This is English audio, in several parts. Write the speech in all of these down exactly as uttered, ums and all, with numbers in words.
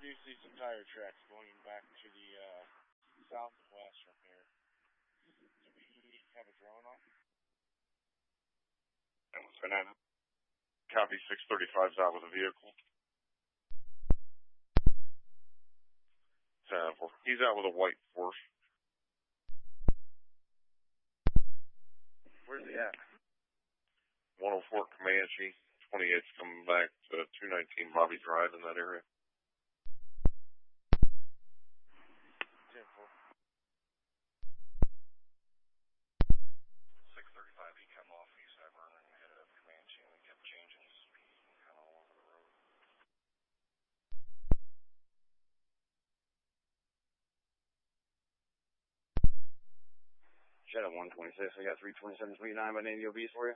do see some tire tracks going back to the uh, southwest from here. Do we have a drone on? That was Banana. Copy six thirty-five's out with a vehicle. Uh, he's out with a white Porsche. Where's he at? one oh four Comanche. twenty-eight's coming back to two nineteen Bobby Drive in that area. ten four. six thirty-five, he come off East Severn and headed up Comanche, and we kept changing his speed kind of all over the road. Shadow one twenty-six, I got three twenty-seven twenty-nine by name of the O Bs for you.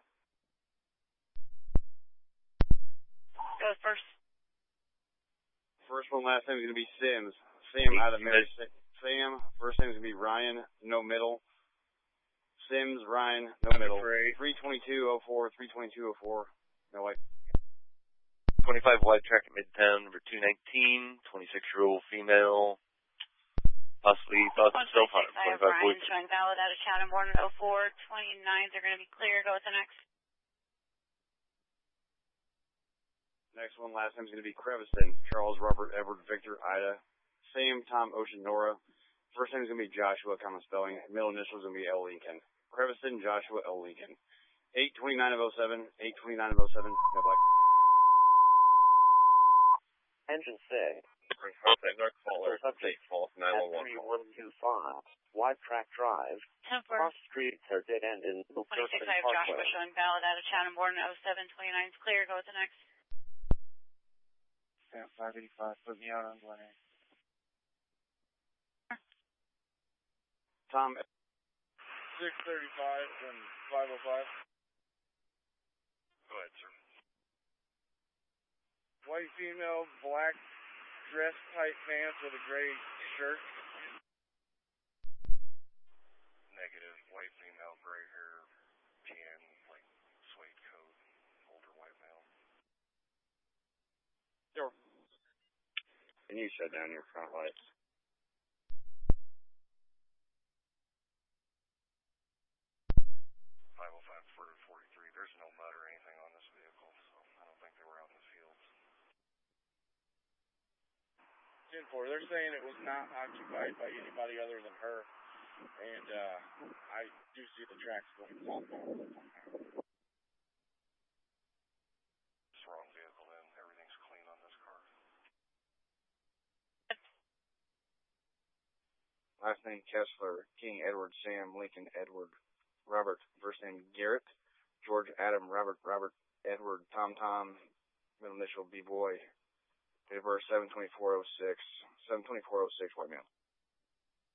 Go first. First one, last name is going to be Sims. Sam out of Mary. Sam, first name is going to be Ryan, no middle. Sims, Ryan, no I'm middle. afraid. three twenty-two oh four, three twenty-two oh four. No white. twenty-five wide track at Midtown, number two nineteen, twenty-six-year-old female. Possibly thought so far. I have Ryan showing valid out of Chatham, born in oh four. twenty-nines are going to be clear. Go with the next. Next one, last name is going to be Creviston. Charles, Robert, Edward, Victor, Ida. Sam, Tom, Ocean, Nora. First name is going to be Joshua, common spelling. Middle initial is going to be L. Lincoln. Creviston, Joshua, L. Lincoln. eight twenty-nine of oh seven, eight twenty-nine of oh seven. No black. Engine six. North caller. Subject false nine one one. three one two five. Wide track drive. ten four. Cross streets are dead end in twenty-six, I have Joshua showing valid out of Chatham, born in oh seven. twenty-nine's clear. Go with the next. Yeah, five eighty-five, put me out on Glen A. Tom. six thirty-five and five oh five. Go ahead, sir. White female, black dress tight pants with a gray shirt. Negative. White female, gray hair, tan, like suede coat, older white male. Sure. Can you shut down your front lights? five oh five for forty-three. There's no mud or anything on this vehicle, so I don't think they were out in the fields. ten four, they're saying it was not occupied by anybody other than her. And uh, I do see the tracks going southbound. It's the wrong vehicle then. Everything's clean on this car. Last name Kessler, King, Edward, Sam, Lincoln, Edward, Robert. First name Garrett, George, Adam, Robert, Robert, Edward, Tom, Tom. Middle initial B boy. Date of birth seven twenty-four oh six. seven twenty-four oh six, white male.